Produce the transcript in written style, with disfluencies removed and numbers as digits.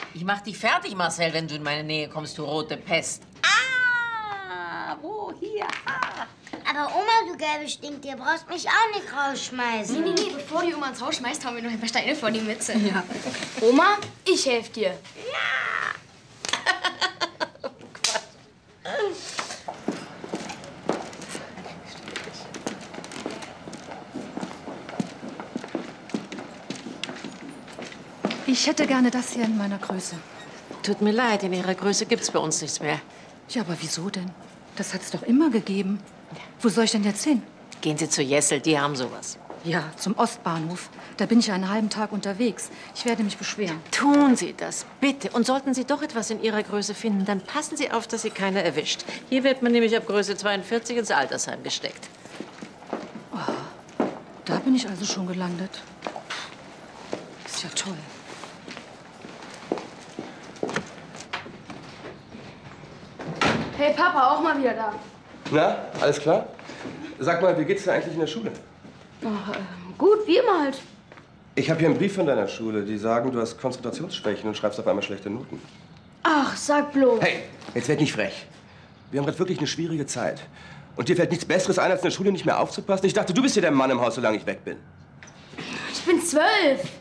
Ich mach dich fertig, Marcel, wenn du in meine Nähe kommst, du rote Pest. Ah, wo? Hier. Ah. Aber Oma, du gelbe Stinktier, brauchst mich auch nicht rausschmeißen. Nee, bevor die Oma uns rausschmeißt, hauen wir noch ein paar Steine vor die Mütze. Ja. Oma, ich helfe dir. Ja. Oh Gott. Ich hätte gerne das hier in meiner Größe. Tut mir leid, in Ihrer Größe gibt's bei uns nichts mehr. Ja, aber wieso denn? Das hat's doch immer gegeben. Wo soll ich denn jetzt hin? Gehen Sie zu Jessel, die haben sowas. Ja, zum Ostbahnhof. Da bin ich einen halben Tag unterwegs. Ich werde mich beschweren. Tun Sie das, bitte. Und sollten Sie doch etwas in Ihrer Größe finden, dann passen Sie auf, dass Sie keiner erwischt. Hier wird man nämlich ab Größe 42 ins Altersheim gesteckt. Oh, da bin ich also schon gelandet. Ist ja toll. Hey, Papa, auch mal wieder da. Na, alles klar? Sag mal, wie geht's dir eigentlich in der Schule? Ach, gut, wie immer halt. Ich habe hier einen Brief von deiner Schule. Die sagen, du hast Konzentrationsschwächen und schreibst auf einmal schlechte Noten. Ach, sag bloß. Hey, jetzt werd nicht frech. Wir haben gerade wirklich eine schwierige Zeit. Und dir fällt nichts Besseres ein, als in der Schule nicht mehr aufzupassen? Ich dachte, du bist hier der Mann im Haus, solange ich weg bin. Ich bin 12.